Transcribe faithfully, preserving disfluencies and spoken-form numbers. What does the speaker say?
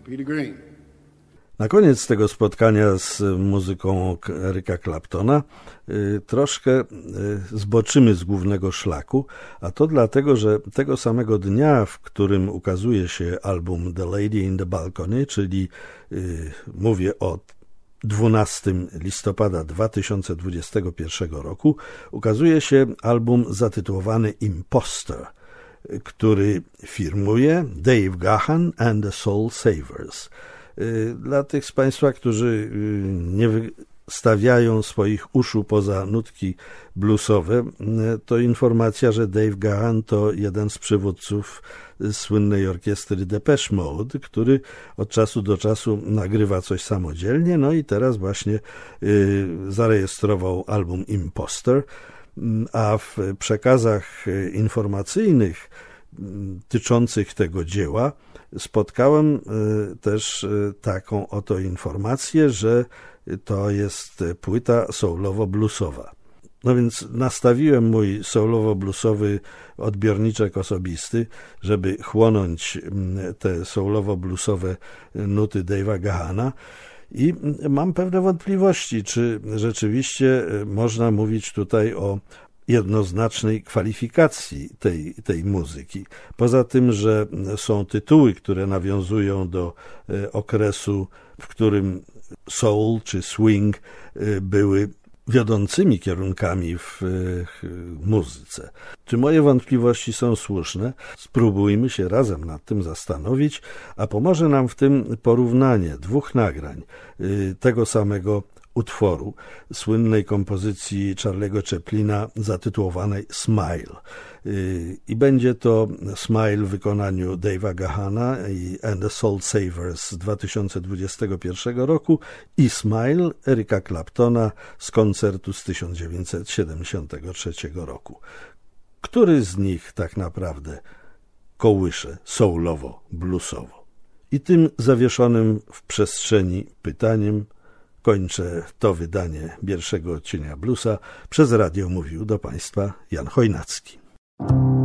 Peter Green. Na koniec tego spotkania z muzyką Erica Claptona y, troszkę y, zboczymy z głównego szlaku, a to dlatego, że tego samego dnia, w którym ukazuje się album The Lady in the Balcony, czyli y, mówię o dwunastego listopada dwa tysiące dwudziestego pierwszego roku, ukazuje się album zatytułowany Imposter, który firmuje Dave Gahan and the Soul Savers. Dla tych z Państwa, którzy nie wystawiają swoich uszu poza nutki bluesowe, to informacja, że Dave Gahan to jeden z przywódców słynnej orkiestry Depeche Mode, który od czasu do czasu nagrywa coś samodzielnie, no i teraz właśnie zarejestrował album Imposter, a w przekazach informacyjnych tyczących tego dzieła spotkałem też taką oto informację, że to jest płyta soulowo-bluesowa. No więc nastawiłem mój soulowo-bluesowy odbiorniczek osobisty, żeby chłonąć te soulowo-bluesowe nuty Dave'a Gahana i mam pewne wątpliwości, czy rzeczywiście można mówić tutaj o jednoznacznej kwalifikacji tej, tej muzyki. Poza tym, że są tytuły, które nawiązują do okresu, w którym soul czy swing były wiodącymi kierunkami w muzyce. Czy moje wątpliwości są słuszne? Spróbujmy się razem nad tym zastanowić, a pomoże nam w tym porównanie dwóch nagrań tego samego utworu, słynnej kompozycji Charlie'ego Chaplina zatytułowanej Smile. I będzie to Smile w wykonaniu Dave'a Gahana i And the Soul Savers z dwa tysiące dwudziestego pierwszego roku i Smile Erica Claptona z koncertu z tysiąc dziewięćset siedemdziesiątego trzeciego roku. Który z nich tak naprawdę kołysze soulowo-bluesowo? I tym zawieszonym w przestrzeni pytaniem kończę to wydanie pierwszego odcienia Bluesa. Przez radio mówił do Państwa Jan Chojnacki.